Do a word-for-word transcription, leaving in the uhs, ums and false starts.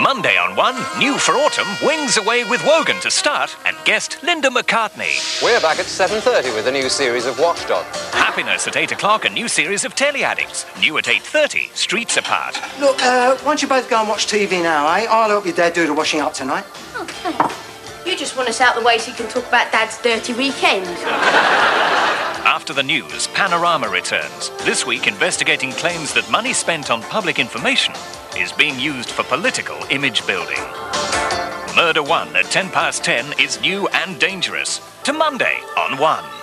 Monday on One, new for autumn, Wings Away with Wogan to start, and guest Linda McCartney. We're back at seven thirty with a new series of Watchdog. Happiness at eight o'clock, a new series of Telly Addicts. New at eight thirty, Streets Apart. Look, uh, why don't you both go and watch T V now, eh? I'll help your dad do the washing up tonight. Oh, thanks. You just want us out the way so you can talk about Dad's dirty weekend. After the news, Panorama returns. This week, investigating claims that money spent on public information is being used for political image building. Murder One at ten past ten is new and dangerous. To Monday on One.